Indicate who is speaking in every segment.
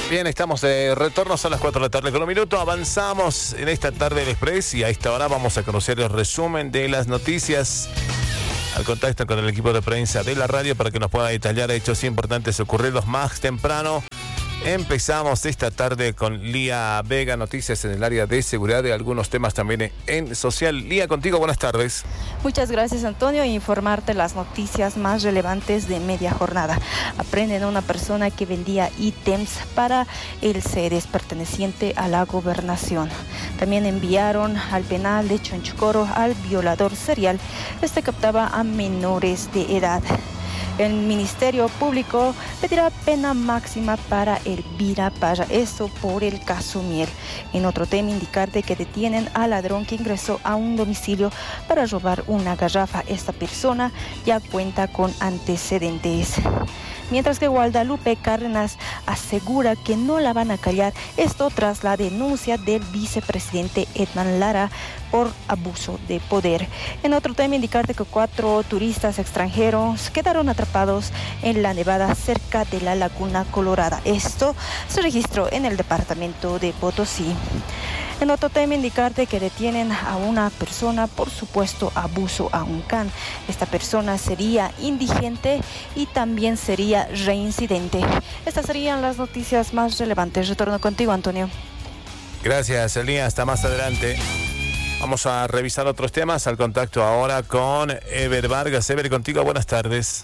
Speaker 1: Bien, estamos de retorno, son las 4 de la tarde con un minuto. Avanzamos en esta tarde del Express y a esta hora vamos a conocer el resumen de las noticias. Al contacto con el equipo de prensa de la radio para que nos pueda detallar hechos importantes ocurridos más temprano. Empezamos esta tarde con Lía Vega, noticias en el área de seguridad y algunos temas también en social. Lía, contigo, buenas tardes.
Speaker 2: Muchas gracias, Antonio. Informarte las noticias más relevantes de media jornada. Aprenden a una persona que vendía ítems para el CEDES perteneciente a la gobernación. También enviaron al penal de Chonchocoro al violador serial. Este captaba a menores de edad. El Ministerio Público pedirá pena máxima para Elvira Parra, esto por el caso Miel. En otro tema, indicarte que detienen al ladrón que ingresó a un domicilio para robar una garrafa. Esta persona ya cuenta con antecedentes. Mientras que Guadalupe Cárdenas asegura que no la van a callar, esto tras la denuncia del vicepresidente Edman Lara por abuso de poder. En otro tema, indicarte que 4 turistas extranjeros quedaron atrapados en la nevada cerca de la Laguna Colorada. Esto se registró en el departamento de Potosí. En otro tema, indicarte que detienen a una persona por supuesto abuso a un can. Esta persona sería indigente y también sería reincidente. Estas serían las noticias más relevantes. Retorno contigo, Antonio.
Speaker 1: Gracias, Elía. Hasta más adelante. Vamos a revisar otros temas. Al contacto ahora con Ever Vargas. Ever, contigo, buenas tardes.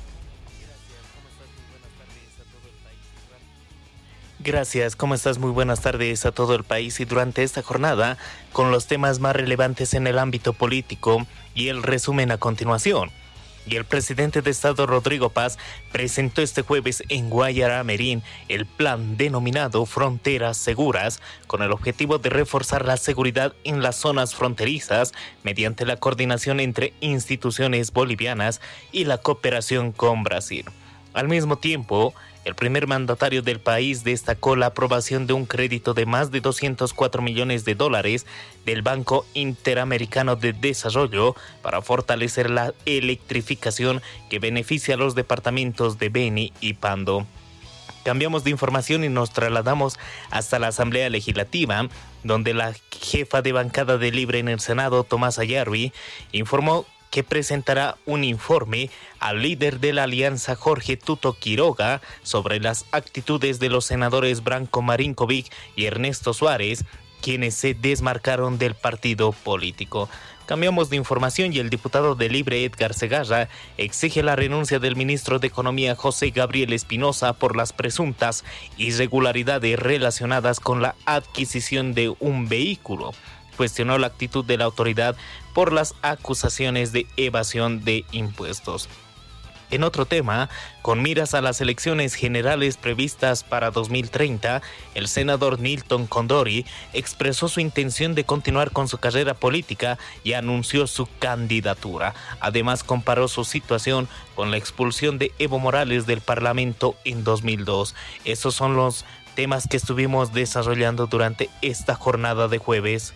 Speaker 3: Gracias, ¿cómo estás? Muy buenas tardes a todo el país y durante esta jornada con los temas más relevantes en el ámbito político y el resumen a continuación. Y el presidente de Estado Rodrigo Paz presentó este jueves en Guayara, Merín, el plan denominado Fronteras Seguras, con el objetivo de reforzar la seguridad en las zonas fronterizas mediante la coordinación entre instituciones bolivianas y la cooperación con Brasil. Al mismo tiempo, el primer mandatario del país destacó la aprobación de un crédito de más de $204 millones del Banco Interamericano de Desarrollo para fortalecer la electrificación que beneficia a los departamentos de Beni y Pando. Cambiamos de información y nos trasladamos hasta la Asamblea Legislativa, donde la jefa de bancada de Libre en el Senado, Tomás Ayarbi, informó que presentará un informe al líder de la alianza, Jorge Tuto Quiroga, sobre las actitudes de los senadores Branko Marinkovic y Ernesto Suárez, quienes se desmarcaron del partido político. Cambiamos de información y el diputado de Libre, Edgar Segarra, exige la renuncia del ministro de Economía, José Gabriel Espinosa, por las presuntas irregularidades relacionadas con la adquisición de un vehículo. Cuestionó la actitud de la autoridad por las acusaciones de evasión de impuestos. En otro tema, con miras a las elecciones generales previstas para 2030, el senador Nilton Condori expresó su intención de continuar con su carrera política y anunció su candidatura. Además, comparó su situación con la expulsión de Evo Morales del Parlamento en 2002. Esos son los temas que estuvimos desarrollando durante esta jornada de jueves.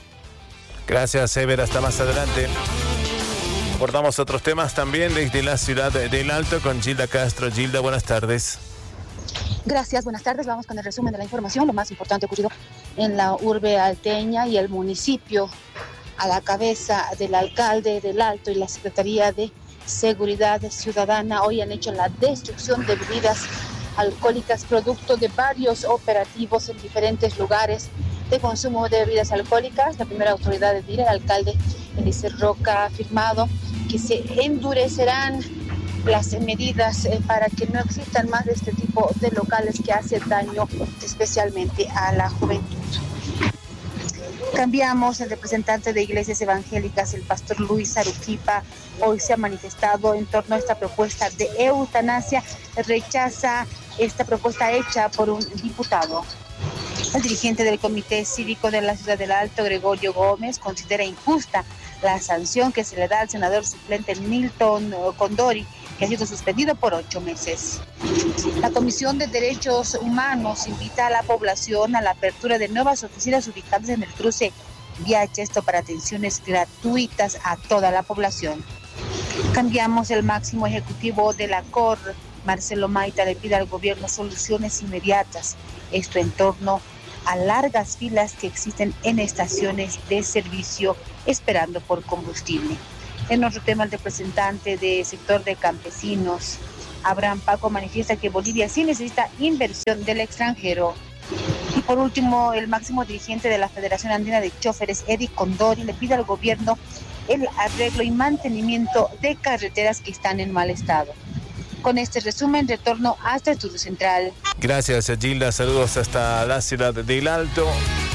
Speaker 1: Gracias, Ever. Hasta más adelante. Abordamos otros temas también desde la ciudad del Alto con Gilda Castro. Gilda, buenas tardes.
Speaker 4: Gracias, buenas tardes. Vamos con el resumen de la información. Lo más importante ocurrido en la urbe alteña y el municipio, a la cabeza del alcalde del Alto y la Secretaría de Seguridad Ciudadana, hoy han hecho la destrucción de bebidas alcohólicas producto de varios operativos en diferentes lugares de consumo de bebidas alcohólicas. La primera autoridad de DIR, el alcalde Eliezer Roca, ha afirmado que se endurecerán las medidas para que no existan más de este tipo de locales que hacen daño especialmente a la juventud. Cambiamos, el representante de iglesias evangélicas, el pastor Luis Aruquipa, hoy se ha manifestado en torno a esta propuesta de eutanasia, rechaza esta propuesta hecha por un diputado. El dirigente del Comité Cívico de la Ciudad del Alto, Gregorio Gómez, considera injusta la sanción que se le da al senador suplente Nilton Condori, que ha sido suspendido por 8 meses. La Comisión de Derechos Humanos invita a la población a la apertura de nuevas oficinas ubicadas en el cruce Viacha, esto para atenciones gratuitas a toda la población. Cambiamos, el máximo ejecutivo de la COR, Marcelo Maita le pide al gobierno soluciones inmediatas, esto en torno a largas filas que existen en estaciones de servicio esperando por combustible. En otro tema, el representante del sector de campesinos, Abraham Paco, manifiesta que Bolivia sí necesita inversión del extranjero. Y por último, el máximo dirigente de la Federación Andina de Chóferes, Eddie Condori, le pide al gobierno el arreglo y mantenimiento de carreteras que están en mal estado. Con este resumen, retorno hasta el estudio central.
Speaker 1: Gracias, Gilda. Saludos hasta la ciudad del Alto.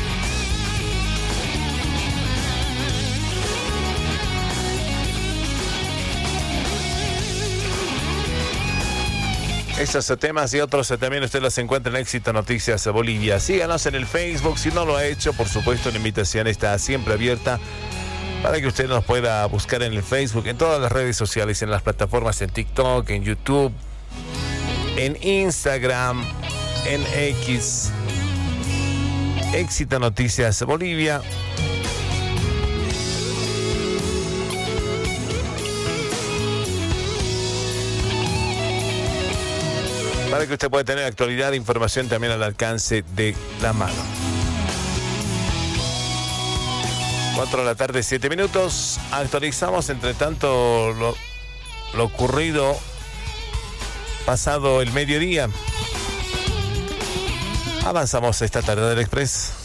Speaker 1: Estos temas y otros también usted los encuentra en Éxito Noticias Bolivia. Síganos en el Facebook. Si no lo ha hecho, por supuesto, la invitación está siempre abierta para que usted nos pueda buscar en el Facebook, en todas las redes sociales, en las plataformas, en TikTok, en YouTube, en Instagram, en X. Éxito Noticias Bolivia. Para que usted pueda tener actualidad e información también al alcance de la mano. 4 de la tarde, 7 minutos. Actualizamos, entre tanto, lo ocurrido pasado el mediodía. Avanzamos esta tarde del Express.